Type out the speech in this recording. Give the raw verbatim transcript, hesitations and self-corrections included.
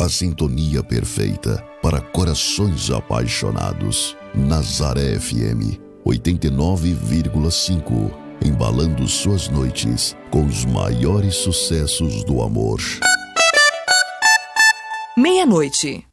A sintonia perfeita para corações apaixonados. Nazaré F M oitenta e nove vírgula cinco, embalando suas noites com os maiores sucessos do amor. Meia-noite